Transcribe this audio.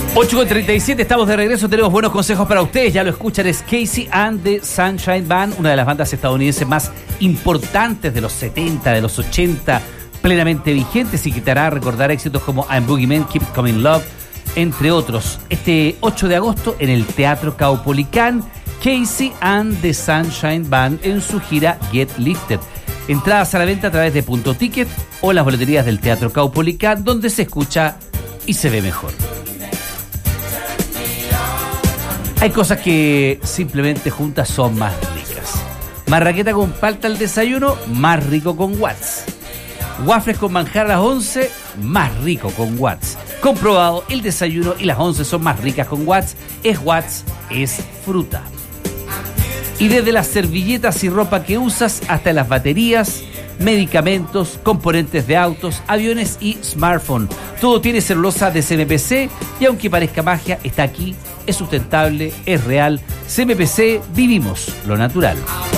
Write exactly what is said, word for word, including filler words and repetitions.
ocho con treinta y siete, estamos de regreso, tenemos buenos consejos para ustedes, ya lo escuchan, es Casey and the Sunshine Band, una de las bandas estadounidenses más importantes de los setenta, de los ochenta, plenamente vigentes y que te hará recordar éxitos como I'm Boogeyman, Keep Coming Love, entre otros. Este ocho de agosto en el Teatro Caupolicán, Casey and the Sunshine Band en su gira Get Lifted. Entradas a la venta a través de Punto Ticket o las boleterías del Teatro Caupolicán, donde se escucha y se ve mejor. Hay cosas que simplemente juntas son más ricas. Marraqueta con palta al desayuno, más rico con Watts. Waffles con manjar a las once, más rico con Watts. Comprobado, el desayuno y las once son más ricas con Watts. Es Watts, es fruta. Y desde las servilletas y ropa que usas hasta las baterías, medicamentos, componentes de autos, aviones y smartphone. Todo tiene celulosa de C M P C y aunque parezca magia, está aquí, es sustentable, es real. C M P C, vivimos lo natural.